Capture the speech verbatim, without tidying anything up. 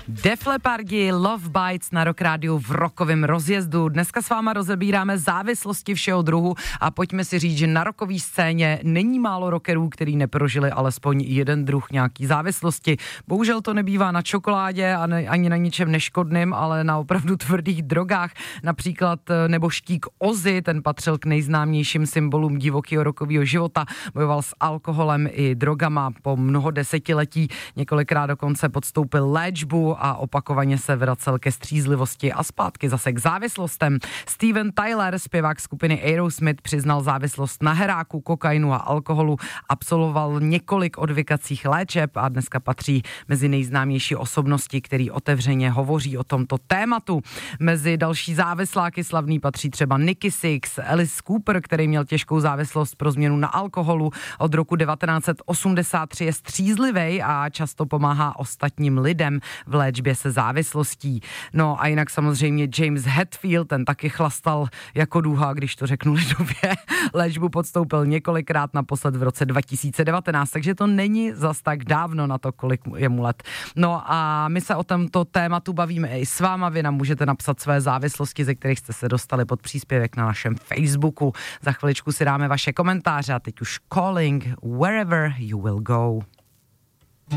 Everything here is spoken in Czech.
Def Leppardi, Love Bites na Rock Rádiu v rockovém rozjezdu. Dneska s váma rozebíráme závislosti všeho druhu a pojďme si říct, že na rockové scéně není málo rockerů, který neprožili alespoň jeden druh nějaký závislosti. Bohužel to nebývá na čokoládě a ne, ani na ničem neškodným, ale na opravdu tvrdých drogách. Například nebožtík Ozzy, ten patřil k nejznámějším symbolům divokého rockového života, bojoval s alkoholem i drogama po mnoho desetiletí, několikrát dokonce podstoupil léčbu a opakovaně se vracel ke střízlivosti a zpátky zase k závislostem. Steven Tyler, zpěvák skupiny Aerosmith, přiznal závislost na heráku, kokainu a alkoholu, absolvoval několik odvykacích léčeb a dneska patří mezi nejznámější osobnosti, který otevřeně hovoří o tomto tématu. Mezi další závisláky slavný patří třeba Nicky Sixx, Alice Cooper, který měl těžkou závislost pro změnu na alkoholu. Od roku devatenáct set osmdesát tři je střízlivej a často pomáhá ostatním lidem v léčbě se závislostí. No a jinak samozřejmě James Hetfield, ten taky chlastal jako duha, když to řeknu lidově. Léčbu podstoupil několikrát, naposled v roce dva tisíce devatenáct, takže to není zas tak dávno na to, kolik je mu let. No a my se o tomto tématu bavíme i s váma, vy nám můžete napsat své závislosti, ze kterých jste se dostali pod příspěvek na našem Facebooku. Za chviličku si dáme vaše komentáře a teď už Calling Wherever You Will Go.